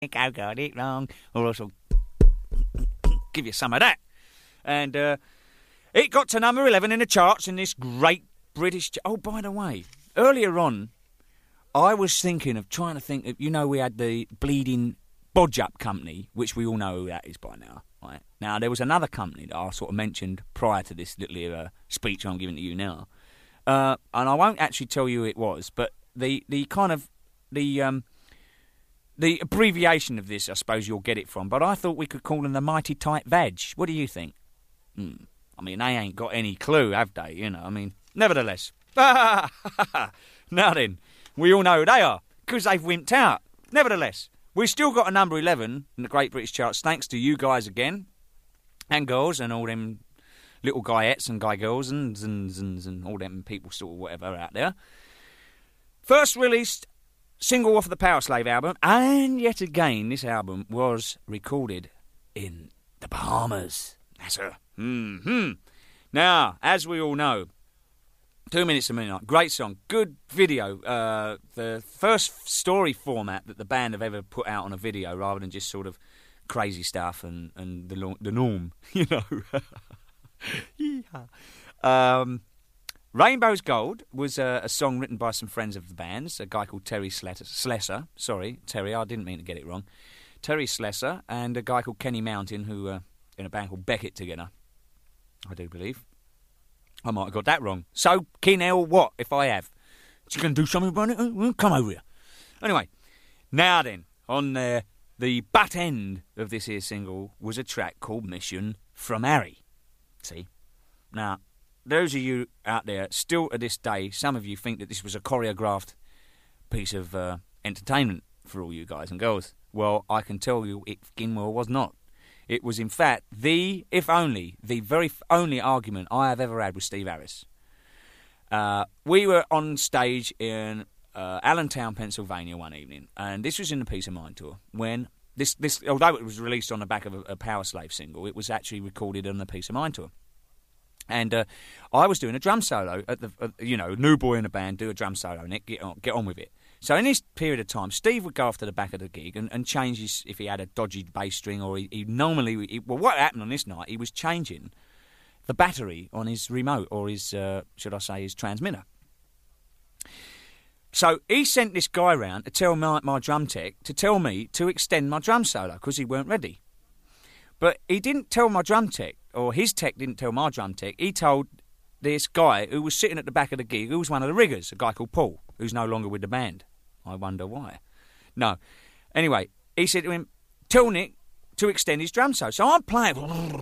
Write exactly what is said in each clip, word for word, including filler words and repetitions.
I got it wrong. Or also give you some of that. And uh, it got to number eleven in the charts in this great British... Ch- oh, by the way, earlier on, I was thinking of trying to think of... You know, we had the bleeding Bodge Up company, which we all know who that is by now. Right? Now, there was another company that I sort of mentioned prior to this little uh, speech I'm giving to you now. Uh, and I won't actually tell you who it was, but the, the kind of... the um, The abbreviation of this, I suppose you'll get it from, but I thought we could call them the Mighty Tight Veg. What do you think? Hmm. I mean, they ain't got any clue, have they? You know, I mean, nevertheless. Now then, we all know who they are, because they've wimped out. Nevertheless, we've still got a number eleven in the Great British charts, thanks to you guys again, and girls, and all them little guyettes and guy girls, and, and, and, and all them people sort of whatever out there. First released single off of the Power Slave album, and yet again, this album was recorded in the Bahamas. That's her. Mm-hmm. Now, as we all know, Two Minutes to Midnight, great song, good video. Uh, the first story format that the band have ever put out on a video, rather than just sort of crazy stuff and, and the the norm, you know. Yeah. Um... Rainbow's Gold was a, a song written by some friends of the band's, a guy called Terry Slesser, Slesser. Sorry, Terry, I didn't mean to get it wrong. Terry Slesser and a guy called Kenny Mountain, who uh, in a band called Beckett together, I do believe. I might have got that wrong. So, kin hell, what if I have? You can do something about it? Come over here. Anyway, now then, on uh, the butt end of this here single was a track called Mission from Harry. See? Now, those of you out there, still to this day, some of you think that this was a choreographed piece of uh, entertainment for all you guys and girls. Well, I can tell you it fucking well was not. It was, in fact, the, if only, the very only argument I have ever had with Steve Harris. Uh, we were on stage in uh, Allentown, Pennsylvania one evening, and this was in the Peace of Mind tour, when this, this although it was released on the back of a, a Power Slave single, it was actually recorded on the Peace of Mind tour. And uh, I was doing a drum solo at the, uh, you know, new boy in a band, do a drum solo, Nick, get on, get on with it. So in this period of time, Steve would go off to the back of the gig and, and change his, if he had a dodgy bass string, or he, he normally, he, well, what happened on this night, he was changing the battery on his remote, or his, uh, should I say, his transmitter. So he sent this guy round to tell my, my drum tech, to tell me to extend my drum solo, because he weren't ready. But he didn't tell my drum tech, or his tech didn't tell my drum tech. He told this guy who was sitting at the back of the gig, who was one of the riggers, a guy called Paul, who's no longer with the band. I wonder why. No. Anyway, he said to him, tell Nick to extend his drum solo. So I'm playing.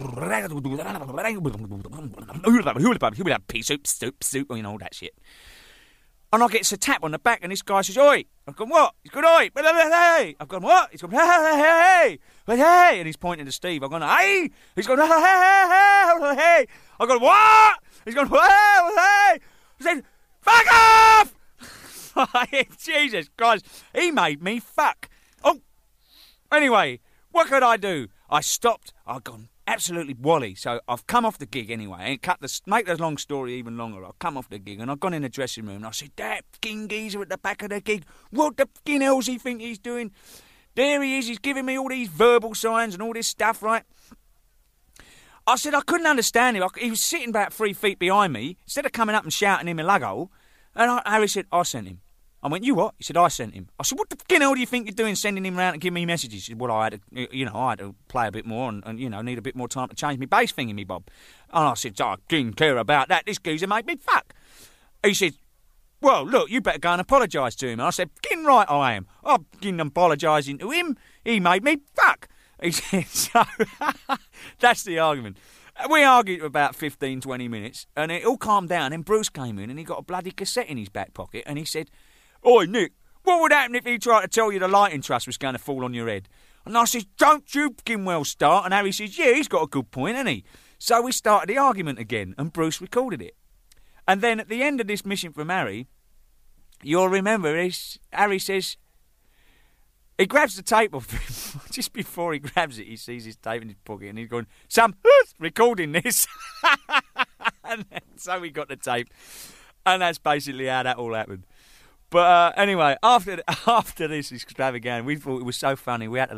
Pea soup, soup, soup, you know, all that shit. And I get a tap on the back, and this guy says, oi. I've gone, what? He's gone, oi. Hey. I've gone, what? He's gone, hey, hey, hey, hey. And he's pointing to Steve. I've gone, hey. He's gone, hey, hey, hey, hey. I've gone, what? He's gone, hey, hey. I said, fuck off. Jesus Christ. He made me fuck. Oh. Anyway, what could I do? I stopped. I've gone absolutely wally. So I've come off the gig anyway, and cut the make the long story even longer. I've come off the gig, and I've gone in the dressing room, and I said, that fucking geezer at the back of the gig, what the fucking hell's he think he's doing? There he is, he's giving me all these verbal signs and all this stuff, right? I said I couldn't understand him. He was sitting about three feet behind me, instead of coming up and shouting him a luggo, and I, Harry said, I sent him. I went, you what? He said, I sent him. I said, what the fucking hell do you think you're doing, sending him around and giving me messages? He said, well, I had to, you know, I had to play a bit more and, and you know, need a bit more time to change my bass thingy, me Bob. And I said, I didn't care about that. This geezer made me fuck. He said, well, look, you better go and apologise to him. And I said, fucking right I am. I'm fucking apologising to him. He made me fuck. He said, so that's the argument. We argued for about fifteen, twenty minutes, and it all calmed down. And Bruce came in, and he got a bloody cassette in his back pocket, and he said, oi, Nick, what would happen if he tried to tell you the lighting truss was going to fall on your head? And I said, don't you fucking well start. And Harry says, yeah, he's got a good point, hasn't he? So we started the argument again, and Bruce recorded it. And then at the end of this Mission from Harry, you'll remember, Harry says, he grabs the tape off him. Just before he grabs it, he sees his tape in his pocket, and he's going, Sam, recording this. And then, so we got the tape. And that's basically how that all happened. But uh, anyway, after after this extravaganza, we thought it was so funny. We had to